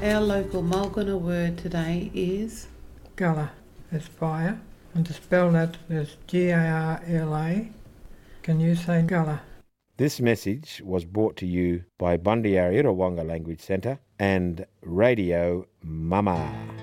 Our local Mulgana word today is Gullah is fire, and to spell that is Garla. Can you say Gullah? This message was brought to you by Bundyarra Wonga Language Centre and Radio Mama.